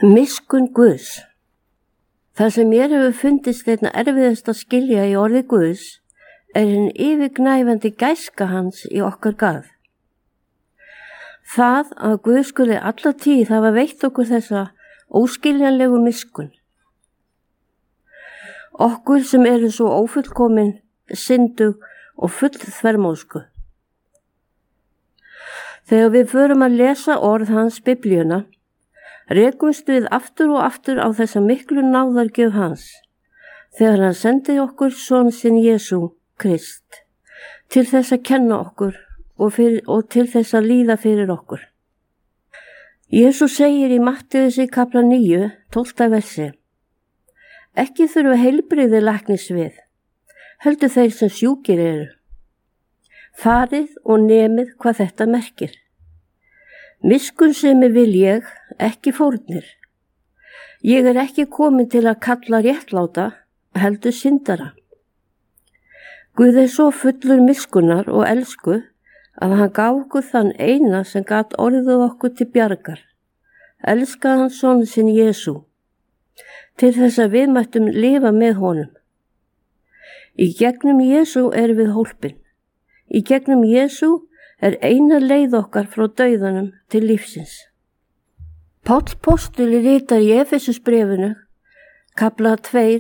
Miskunn Guðs. Það sem mér hefur fundist einna erfiðast að skilja í orði Guðs hinn yfirgnæfandi gæska hans í okkar garð. Það að Guð skuli alla tíð hafa veitt okkur þessa óskiljanlegu miskunn. Okkur sem eru svo ófullkomin, syndug og full þvermóðsku. Þegar við förum að lesa orð hans Biblíuna, rekumst við aftur og aftur á þessa miklu náðargjöf hans, þegar hann sendi okkur son sinn Jesú Krist, til þess að kenna okkur og til þess að líða fyrir okkur. Jesú segir í Mattheusar kapla 9, 12. versi: Ekki þurfa heilbrigði læknis við, heldur þeir sem sjúkir eru. Farið og nemið hvað þetta merkir. Miskunnsemi vil ég, ekki fórnir. Ég er ekki komin til að kalla réttláta, heldur syndara. Guð er svo fullur miskunnar og elsku að hann gaf okkur þann eina sem gat orðið okkur til bjargar. Elskaði hann son sinn Jesú, til þess að við mættum lifa með honum. Í gegnum Jesú erum við hólpin. Í gegnum Jesú eina leið okkar frá dauðanum til lífsins. Páll postuli ritar í Efesusbréfinu, kapla 2,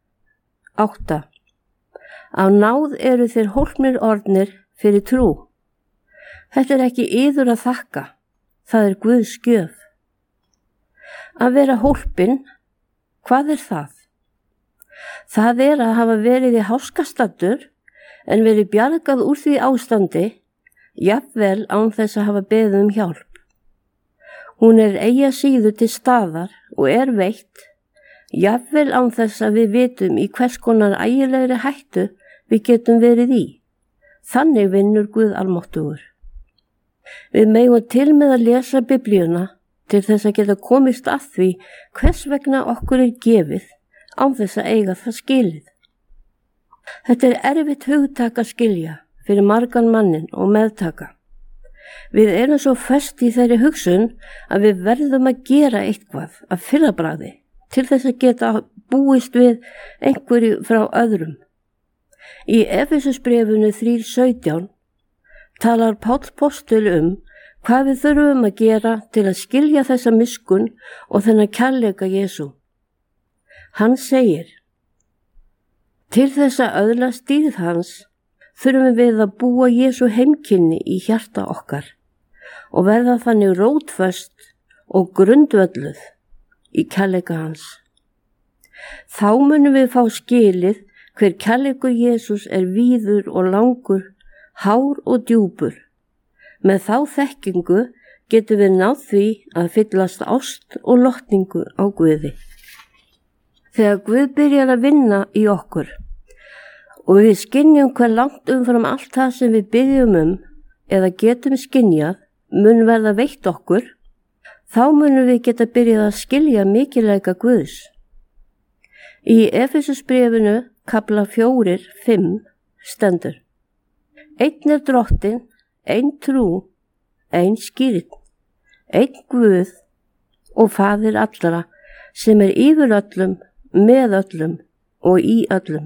8: Á náð eru þeir hólpnir orðnir fyrir trú. Þetta er ekki yður að þakka, það er Guðs gjöf. Að vera hólpin, hvað er það? Það er að hafa verið í háskastaddur en verið bjargað úr því ástandi, jafnvel án þess að hafa beðið um hjálp. Hún er eigi að síður til staðar og er veitt, jafnvel án þess að við vitum í hvers konar ægilegri hættu við getum verið í. Þannig vinnur Guð almáttugur. Við megum til með að lesa Biblíuna til þess að geta komist að því hvers vegna okkur er gefið án þess að eiga það skilið. Þetta er erfitt hugtak að skilja fyrir margan mannin og meðtaka. Við erum svo föst í þeirri hugsun að við verðum að gera eitthvað af fyrrabragði til þess að geta búist við einhverju frá öðrum. Í Efesusbréfinu 3:17 talar Páll postuli hvað við þurfum að gera til að skilja þessa miskunn og þennan kærleika Jesú. Hann segir: Til þess að öðlast dýrð hans þurfum við að búa Jesú heimkynni í hjarta okkar og verða þannig rótföst og grundvölluð í kærleika hans. Þá munum við fá skilið hver kærleikur Jesús er víður og langur, hár og djúpur. Með þá þekkingu getum við náð því að fyllast ást og lotningu á Guði. Þegar Guð byrjar að vinna í okkur og við skynjum hver langt umfram allt það sem við biðjum eða getum skynjað mun verða veitt okkur, þá munum við geta byrjað að skilja mikilvæga Guðs. Í Efesusbréfinu kapla 4:5 stendur: Einn er Drottinn, ein trú, ein skírn, einn Guð og Faðir allra, sem er yfir öllum, með öllum og í öllum.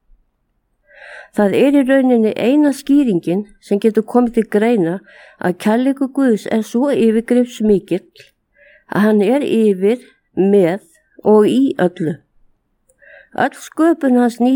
Það er í rauninni eina skýringin sem getur komið til greina að kærleikur Guðs er svo yfirgripsmikill að hann er yfir, með og í öllu. Öll sköpun hans